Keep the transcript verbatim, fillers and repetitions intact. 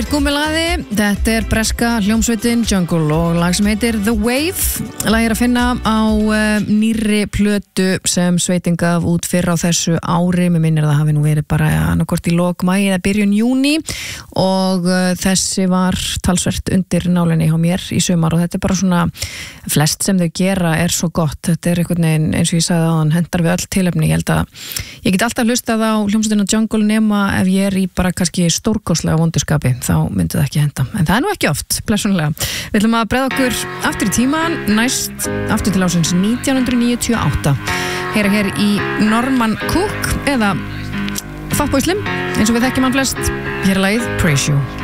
Gúmilaði, þetta er breska hljómsveitin Jungle og lag sem heitir The Wave. Lag er að finna á uh, nýrri plötu sem sveitin gaf út fyrr á þessu ári. Mér minnir að það hafi nú verið bara annarkort í lok maí eða byrjun júní og uh, þessi var talsvert undir nálinni hjá mér í sumar og þetta er bara svona, flest sem þau gera er svo gott. Þetta er einhvern veginn, eins og ég sagði áðan, hendar við öll tilefni. Ég held að ég get alltaf hlustað á hljómsveitina Jungle nema ef ég er í bara kannski stórkostlega vonduskapi, þá myndi það ekki henda. En það er nú ekki oft, blessunlega. Við ætlum að bregða okkur aftur í tíman, næst aftur til ásins nítján hundruð níutíu og átta. Heyra hér í Norman Cook eða Fatboy Slim, eins og við þekkjum hann flest. Hér er lagið Praise You.